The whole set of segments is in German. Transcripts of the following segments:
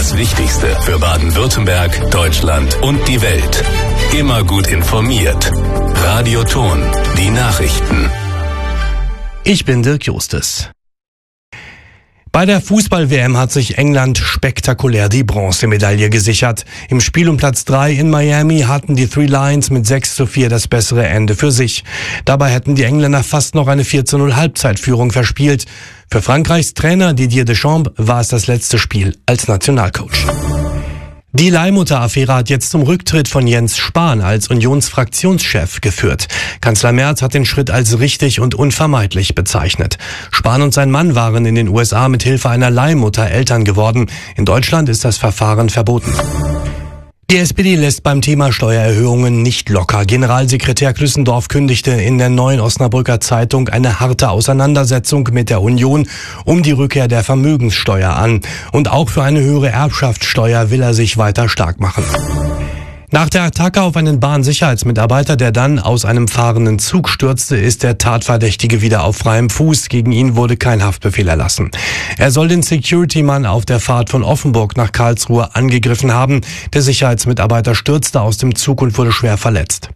Das Wichtigste für Baden-Württemberg, Deutschland und die Welt. Immer gut informiert. Radio Ton, die Nachrichten. Ich bin Dirk Justus. Bei der Fußball-WM hat sich England spektakulär die Bronzemedaille gesichert. Im Spiel um Platz 3 in Miami hatten die Three Lions mit 6:4 das bessere Ende für sich. Dabei hätten die Engländer fast noch eine 4:0 Halbzeitführung verspielt. Für Frankreichs Trainer Didier Deschamps war es das letzte Spiel als Nationalcoach. Die Leihmutter-Affäre hat jetzt zum Rücktritt von Jens Spahn als Unionsfraktionschef geführt. Kanzler Merz hat den Schritt als richtig und unvermeidlich bezeichnet. Spahn und sein Mann waren in den USA mit Hilfe einer Leihmutter Eltern geworden. In Deutschland ist das Verfahren verboten. Die SPD lässt beim Thema Steuererhöhungen nicht locker. Generalsekretär Klüssendorf kündigte in der Neuen Osnabrücker Zeitung eine harte Auseinandersetzung mit der Union um die Rückkehr der Vermögenssteuer an. Und auch für eine höhere Erbschaftssteuer will er sich weiter stark machen. Nach der Attacke auf einen Bahnsicherheitsmitarbeiter, der dann aus einem fahrenden Zug stürzte, ist der Tatverdächtige wieder auf freiem Fuß. Gegen ihn wurde kein Haftbefehl erlassen. Er soll den Security-Mann auf der Fahrt von Offenburg nach Karlsruhe angegriffen haben. Der Sicherheitsmitarbeiter stürzte aus dem Zug und wurde schwer verletzt.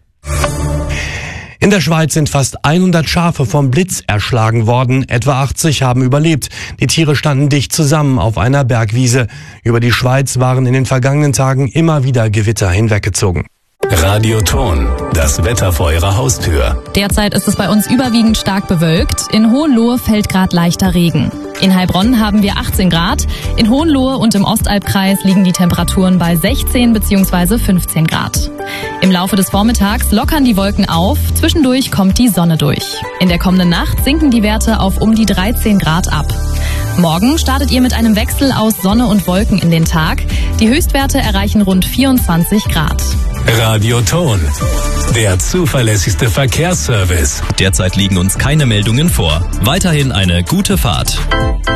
In der Schweiz sind fast 100 Schafe vom Blitz erschlagen worden. Etwa 80 haben überlebt. Die Tiere standen dicht zusammen auf einer Bergwiese. Über die Schweiz waren in den vergangenen Tagen immer wieder Gewitter hinweggezogen. Radio Ton, das Wetter vor Ihrer Haustür. Derzeit ist es bei uns überwiegend stark bewölkt. In Hohenlohe fällt gerade leichter Regen. In Heilbronn haben wir 18 Grad. In Hohenlohe und im Ostalbkreis liegen die Temperaturen bei 16 bzw. 15 Grad. Im Laufe des Vormittags lockern die Wolken auf. Zwischendurch kommt die Sonne durch. In der kommenden Nacht sinken die Werte auf um die 13 Grad ab. Morgen startet ihr mit einem Wechsel aus Sonne und Wolken in den Tag. Die Höchstwerte erreichen rund 24 Grad. Radio Ton, der zuverlässigste Verkehrsservice. Derzeit liegen uns keine Meldungen vor. Weiterhin eine gute Fahrt.